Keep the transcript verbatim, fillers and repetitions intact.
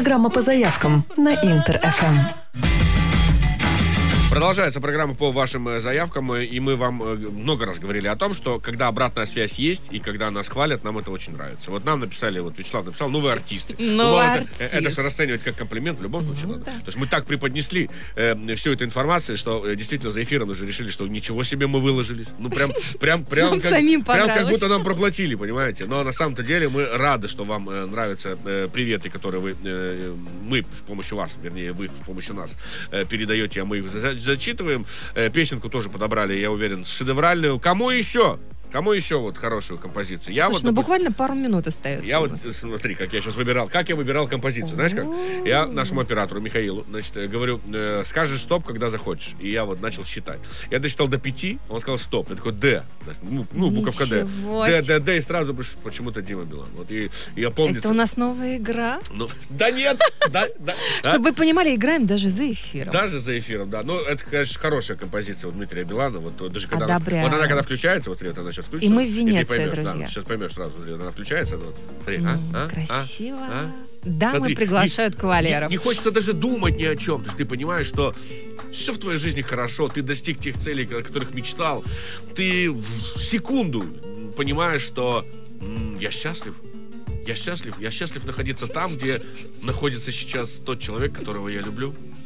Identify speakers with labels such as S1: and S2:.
S1: Программа по заявкам на Интер-эф эм.
S2: Продолжается программа по вашим заявкам, и мы вам много раз говорили о том, что когда обратная связь есть, и когда нас хвалят, нам это очень нравится. Вот нам написали, вот Вячеслав написал, ну вы артисты.
S3: Ну,
S2: ну,
S3: артист.
S2: это, это же расценивать как комплимент в любом случае
S3: Ну,
S2: надо.
S3: да.
S2: То есть мы так преподнесли э, всю эту информацию, что э, действительно за эфиром уже решили, что ничего себе мы выложились. Ну прям, прям, прям,
S3: Нам
S2: как,
S3: самим
S2: прям как
S3: понравилось.
S2: будто нам проплатили, понимаете. Но на самом-то деле мы рады, что вам э, нравятся э, приветы, которые вы, э, мы с помощью вас, вернее вы с помощью нас э, передаете, а мы их за- зачитываем. Э, песенку тоже подобрали, я уверен, шедевральную. Кому еще? Кому еще вот хорошую композицию? Я
S3: Слушай,
S2: вот,
S3: ну
S2: допустим,
S3: буквально пару минут остается.
S2: я
S3: у
S2: вот,
S3: нас.
S2: смотри, как я сейчас выбирал, как я выбирал композицию, знаешь как? Я нашему оператору Михаилу, значит, э, говорю, э, скажешь стоп, когда захочешь. И я вот начал считать. Я досчитал до пяти, он сказал стоп. Я такой, Д. Ну, ну, буковка Д.
S3: Ничего
S2: Д,
S3: себе.
S2: Д, Д, и сразу почему-то Дима Билан. Вот и, и я помню.
S3: Это у нас новая игра.
S2: Ну, да нет, да, да.
S3: Чтобы вы понимали, играем даже за эфиром.
S2: Даже за эфиром, да. Ну, это, конечно, хорошая композиция у Дмитрия Билана. Вот даже когда она,
S3: Одобряю.
S2: вот она когда включается, вот смотри, вот она сейчас включится.
S3: И мы в Венеции,
S2: ты поймешь,
S3: друзья.
S2: Да, сейчас поймешь сразу, смотри, она включается. Вот, смотри, а,
S3: М,
S2: а,
S3: Красиво.
S2: а, а.
S3: Дамы
S2: Смотри,
S3: приглашают
S2: не,
S3: кавалеров.
S2: Не, не хочется даже думать ни о чем. То есть ты понимаешь, что все в твоей жизни хорошо, ты достиг тех целей, о которых мечтал. Ты в секунду понимаешь, что м, я счастлив. Я счастлив. Я счастлив находиться там, где находится сейчас тот человек, которого я люблю.